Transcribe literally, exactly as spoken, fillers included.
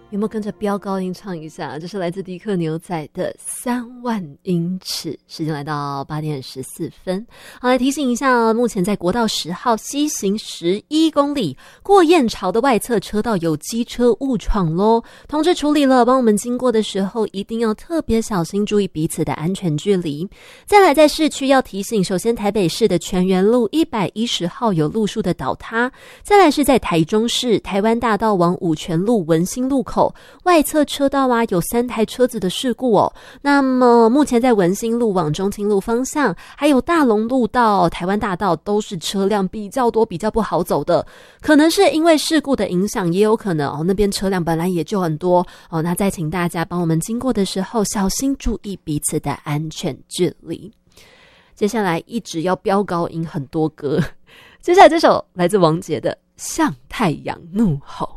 有没有跟着飙高音唱一下？这是来自迪克牛仔的三万英尺。时间来到八点十四分，好，来提醒一下，目前在国道十号西行十一公里过燕巢的外侧车道有机车误闯咯，通知处理了，帮我们经过的时候一定要特别小心，注意彼此的安全距离。再来在市区要提醒，首先台北市的泉源路一百一十号有路树的倒塌，再来是在台中市台湾大道往五泉路文心路口外侧车道啊有三台车子的事故哦。那么目前在文心路往中清路方向，还有大龙路到台湾大道都是车辆比较多，比较不好走的，可能是因为事故的影响，也有可能哦那边车辆本来也就很多哦。那再请大家帮我们经过的时候小心注意彼此的安全距离。接下来一直要飙高音很多歌，接下来这首来自王杰的《向太阳怒吼》。